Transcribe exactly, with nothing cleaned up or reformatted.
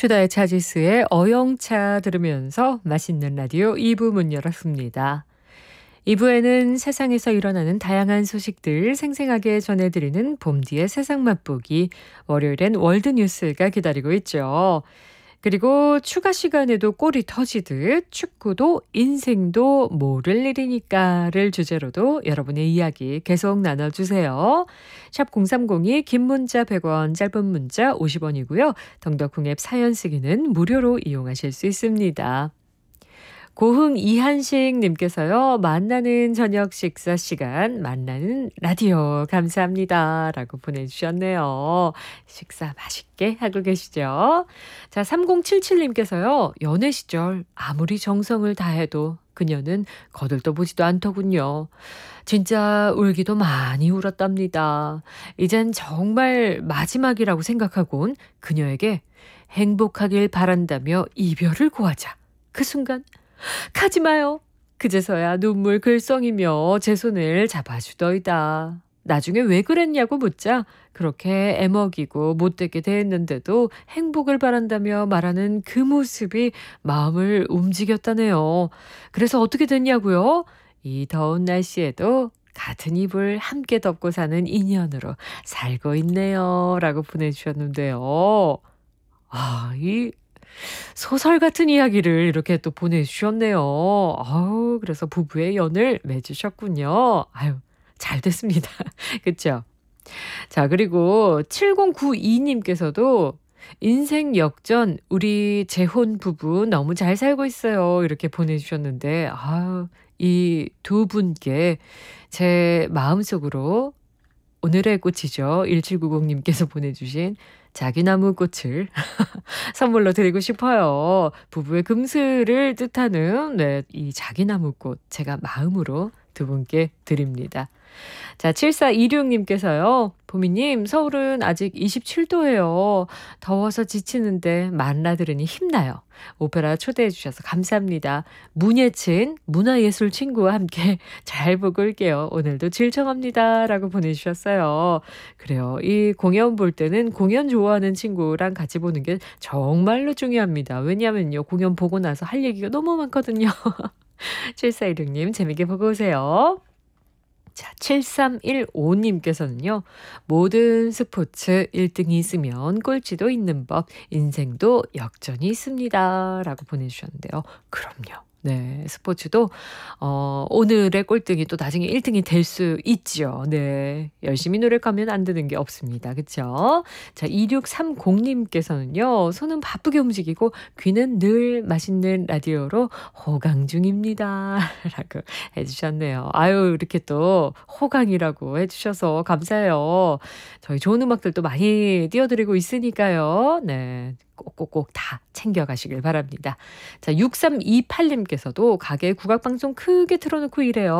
추다의 차지스의 어영차 들으면서 맛있는 라디오 이 부 문 열었습니다. 이 부에는 세상에서 일어나는 다양한 소식들 생생하게 전해드리는 봄디의 세상 맛보기, 월요일엔 월드뉴스가 기다리고 있죠. 그리고 추가 시간에도 골이 터지듯 축구도 인생도 모를 일이니까를 주제로도 여러분의 이야기 계속 나눠주세요. 샵 공삼공이 긴 문자 백 원, 짧은 문자 오십 원이고요. 덩덕콩 앱 사연 쓰기는 무료로 이용하실 수 있습니다. 고흥 이한식님께서요. 만나는 저녁 식사 시간 만나는 라디오 감사합니다 라고 보내주셨네요. 식사 맛있게 하고 계시죠? 자, 삼공칠칠님께서요. 연애 시절 아무리 정성을 다해도 그녀는 거들떠보지도 않더군요. 진짜 울기도 많이 울었답니다. 이젠 정말 마지막이라고 생각하곤 그녀에게 행복하길 바란다며 이별을 고하자. 그 순간 가지 마요. 그제서야 눈물 글썽이며 제 손을 잡아주더이다. 나중에 왜 그랬냐고 묻자 그렇게 애먹이고 못되게 대했는데도 행복을 바란다며 말하는 그 모습이 마음을 움직였다네요. 그래서 어떻게 됐냐고요? 이 더운 날씨에도 같은 이불 함께 덮고 사는 인연으로 살고 있네요. 라고 보내주셨는데요. 아, 이 소설 같은 이야기를 이렇게 또 보내주셨네요. 아우, 그래서 부부의 연을 맺으셨군요. 아유, 잘 됐습니다. 그쵸? 자, 그리고 칠공구이님께서도 인생 역전, 우리 재혼 부부 너무 잘 살고 있어요. 이렇게 보내주셨는데, 아유, 이 두 분께 제 마음속으로 오늘의 꽃이죠. 일칠구공님께서 보내주신 자기나무 꽃을 선물로 드리고 싶어요. 부부의 금슬을 뜻하는 네, 이 자기나무 꽃 제가 마음으로 두 분께 드립니다. 자, 칠사이육님께서요. 보미님, 서울은 아직 이십칠 도예요. 더워서 지치는데 만나 들으니 힘나요. 오페라 초대해 주셔서 감사합니다. 문예친 문화예술 친구와 함께 잘 보고 올게요. 오늘도 질청합니다. 라고 보내주셨어요. 그래요. 이 공연 볼 때는 공연 좋아하는 친구랑 같이 보는 게 정말로 중요합니다. 왜냐면요. 공연 보고 나서 할 얘기가 너무 많거든요. 칠사이육님 재밌게 보고 오세요. 자, 칠삼일오님께서는요. 모든 스포츠 일 등이 있으면 꼴찌도 있는 법, 인생도 역전이 있습니다. 라고 보내주셨는데요. 그럼요. 네, 스포츠도 어, 오늘의 꼴등이 또 나중에 일 등이 될 수 있죠. 네, 열심히 노력하면 안 되는 게 없습니다. 그렇죠? 자, 이육삼공님께서는요. 손은 바쁘게 움직이고 귀는 늘 맛있는 라디오로 호강 중입니다. 라고 해주셨네요. 아유, 이렇게 또 호강이라고 해주셔서 감사해요. 저희 좋은 음악들도 많이 띄워드리고 있으니까요. 네, 꼭꼭꼭 다 챙겨가시길 바랍니다. 자, 육삼이팔님께서도 가게 국악방송 크게 틀어놓고 일해요.